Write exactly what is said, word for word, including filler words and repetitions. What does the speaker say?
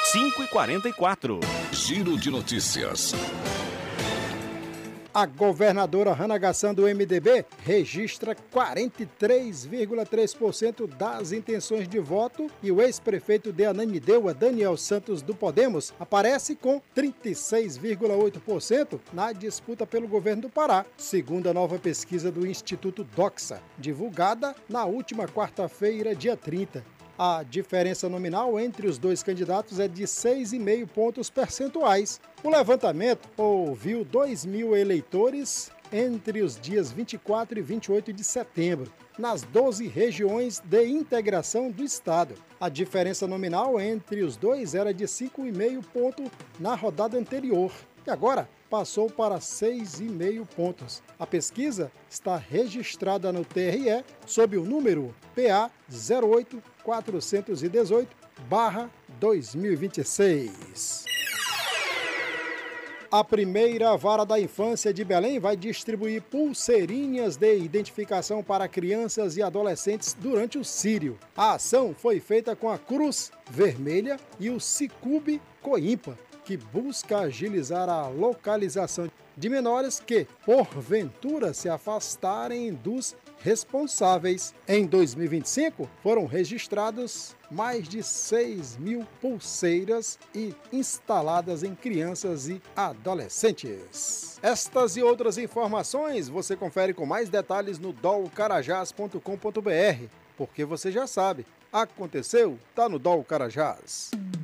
cinco e quarenta e quatro. Giro de notícias. A governadora Hannah Gassan, do M D B, registra quarenta e três vírgula três por cento das intenções de voto e o ex-prefeito de Ananindeua, Daniel Santos, do Podemos, aparece com trinta e seis vírgula oito por cento na disputa pelo governo do Pará, segundo a nova pesquisa do Instituto Doxa, divulgada na última quarta-feira, dia trinta. A diferença nominal entre os dois candidatos é de seis vírgula cinco pontos percentuais. O levantamento ouviu dois mil eleitores entre os dias vinte e quatro e vinte e oito de setembro, nas doze regiões de integração do estado. A diferença nominal entre os dois era de cinco vírgula cinco pontos na rodada anterior e agora passou para seis vírgula cinco pontos. A pesquisa está registrada no T R E sob o número P A zero oito quatrocentos e dezoito barra dois mil e vinte e seis. A primeira vara da infância de Belém vai distribuir pulseirinhas de identificação para crianças e adolescentes durante o Círio. A ação foi feita com a Cruz Vermelha e o Cicobi Coimpa, que busca agilizar a localização de menores que, porventura, se afastarem dos responsáveis. Em dois mil e vinte e cinco, foram registrados mais de seis mil pulseiras e instaladas em crianças e adolescentes. Estas e outras informações você confere com mais detalhes no dol carajás ponto com ponto br, porque você já sabe, aconteceu, tá no Dol Carajás.